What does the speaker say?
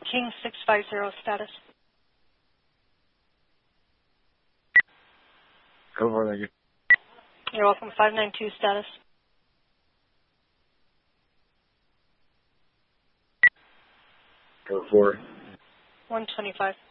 King 650 status. Go for it, thank you. You're welcome. 592 status. Go for it. 125.